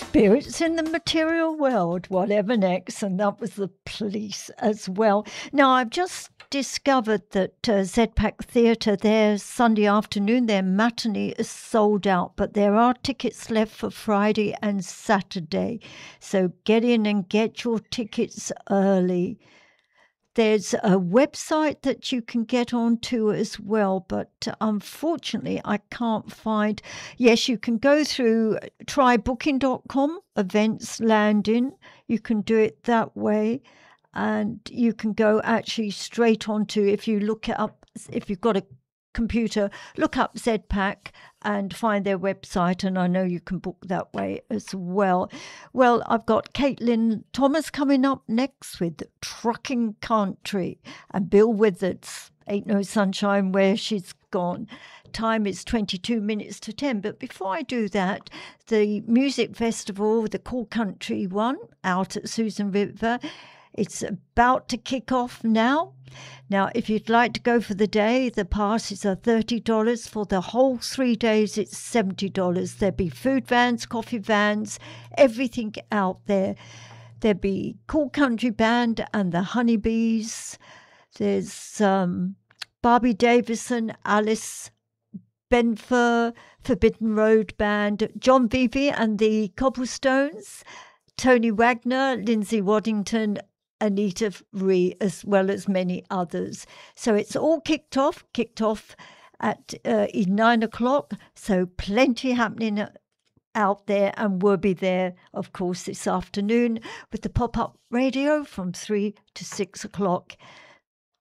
Spirits in the material world, whatever next, and that was the Police as well. Now, I've just discovered that ZPAC Theatre, their Sunday afternoon, their matinee is sold out, but there are tickets left for Friday and Saturday. So get in and get your tickets early. There's a website that you can get onto as well, but unfortunately, I can't find. Yes, you can go through trybooking.com, events landing. You can do it that way. And you can go actually straight onto, if you look it up, if you've got a computer, look up ZPAC and find their website, and I know you can book that way as well. Well, I've got Caitlin Thomas coming up next with Trucking Country, and Bill Withers, Ain't No Sunshine Where She's Gone. Time is 22 minutes to 10. But before I do that, the music festival, the Cool Country one out at Susan River, it's about to kick off now. Now, if you'd like to go for the day, the passes are $30. For the whole 3 days, it's $70. There'll be food vans, coffee vans, everything out there. There'll be Cool Country Band and the Honeybees. There's Barbie Davison, Alice Benfer, Forbidden Road Band, John Vivi and the Cobblestones, Tony Wagner, Lindsay Waddington, Anita Ree, as well as many others. So it's all kicked off at 9 o'clock. So plenty happening out there, and we'll be there, of course, this afternoon with the pop-up radio from 3 to 6 o'clock.